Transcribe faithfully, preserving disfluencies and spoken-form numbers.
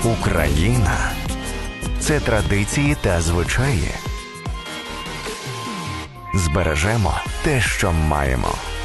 Україна – це традиції та звичаї. Збережемо те, що маємо.